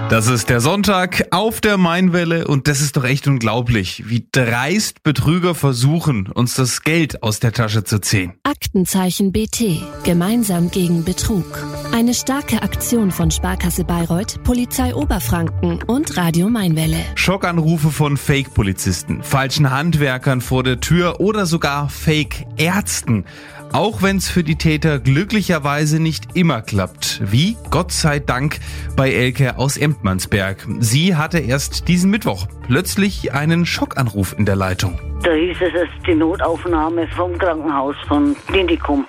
Das ist der Sonntag auf der Mainwelle und das ist doch echt unglaublich, wie dreist Betrüger versuchen, uns das Geld aus der Tasche zu ziehen. Aktenzeichen BT. Gemeinsam gegen Betrug. Eine starke Aktion von Sparkasse Bayreuth, Polizei Oberfranken und Radio Mainwelle. Schockanrufe von Fake-Polizisten, falschen Handwerkern vor der Tür oder sogar Fake-Ärzten. Auch wenn es für die Täter glücklicherweise nicht immer klappt. Wie, Gott sei Dank, bei Elke aus Emdmansberg. Sie hatte erst diesen Mittwoch plötzlich einen Schockanruf in der Leitung. Da hieß es, es ist die Notaufnahme vom Krankenhaus von Klinikum.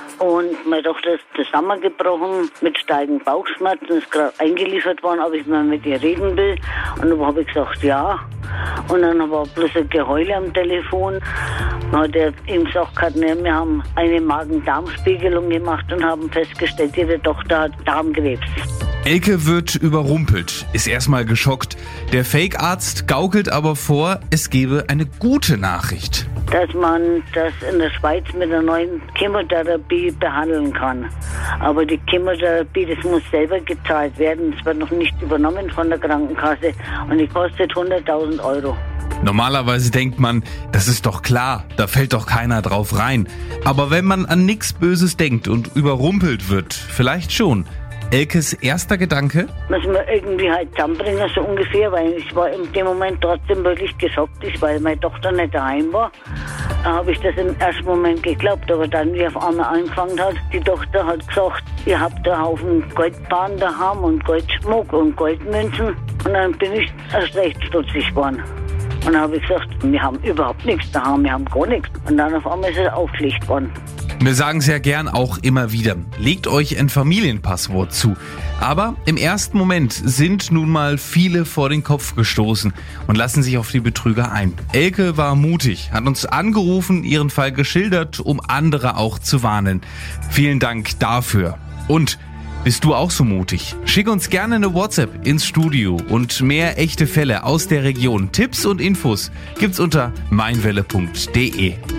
Und meine Tochter ist zusammengebrochen mit steigenden Bauchschmerzen, ist gerade eingeliefert worden, ob ich mal mit ihr reden will. Und dann habe ich gesagt, ja. Und dann war bloß ein Geheule am Telefon. Dann hat er ihm gesagt, wir haben eine Magen-Darm-Spiegelung gemacht und haben festgestellt, ihre Tochter hat Darmkrebs. Elke wird überrumpelt, ist erstmal geschockt. Der Fake-Arzt gaukelt aber vor, es gebe eine gute Nachricht. Dass man das in der Schweiz mit einer neuen Chemotherapie behandeln kann. Aber die Chemotherapie, das muss selber gezahlt werden. Das wird noch nicht übernommen von der Krankenkasse und die kostet 100.000 €. Normalerweise denkt man, das ist doch klar, da fällt doch keiner drauf rein. Aber wenn man an nichts Böses denkt und überrumpelt wird, vielleicht schon. Elkes erster Gedanke? Müssen wir irgendwie halt zusammenbringen, so ungefähr, weil ich war in dem Moment trotzdem wirklich geschockt, weil meine Tochter nicht daheim war. Da habe ich das im ersten Moment geglaubt, aber dann, wie auf einmal angefangen hat, die Tochter hat gesagt, ihr habt einen Haufen Goldbahnen daheim und Goldschmuck und Goldmünzen. Und dann bin ich erst recht stutzig geworden. Und dann habe ich gesagt, wir haben überhaupt nichts daheim, wir haben gar nichts. Und dann auf einmal ist es aufgelegt worden. Wir sagen es ja gern auch immer wieder. Legt euch ein Familienpasswort zu. Aber im ersten Moment sind nun mal viele vor den Kopf gestoßen und lassen sich auf die Betrüger ein. Elke war mutig, hat uns angerufen, ihren Fall geschildert, um andere auch zu warnen. Vielen Dank dafür. Und bist du auch so mutig? Schick uns gerne eine WhatsApp ins Studio und mehr echte Fälle aus der Region. Tipps und Infos gibt's unter mainwelle.de.